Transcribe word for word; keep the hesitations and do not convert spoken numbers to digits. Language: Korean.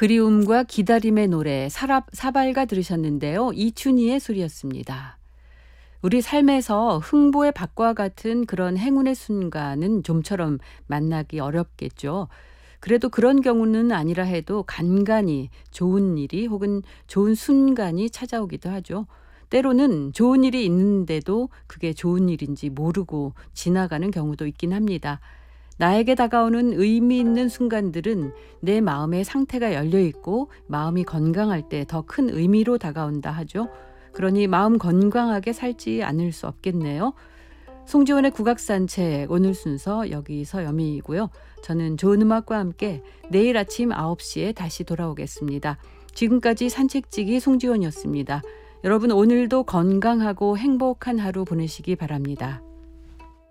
그리움과 기다림의 노래 사랍, 사발가 들으셨는데요. 이춘희의 소리였습니다. 우리 삶에서 흥보의 밭과 같은 그런 행운의 순간은 좀처럼 만나기 어렵겠죠. 그래도 그런 경우는 아니라 해도 간간히 좋은 일이 혹은 좋은 순간이 찾아오기도 하죠. 때로는 좋은 일이 있는데도 그게 좋은 일인지 모르고 지나가는 경우도 있긴 합니다. 나에게 다가오는 의미 있는 순간들은 내 마음의 상태가 열려있고 마음이 건강할 때 더 큰 의미로 다가온다 하죠. 그러니 마음 건강하게 살지 않을 수 없겠네요. 송지원의 국악산책 오늘 순서 여기서 여미이고요. 저는 좋은 음악과 함께 내일 아침 아홉 시에 다시 돌아오겠습니다. 지금까지 산책지기 송지원이었습니다. 여러분 오늘도 건강하고 행복한 하루 보내시기 바랍니다.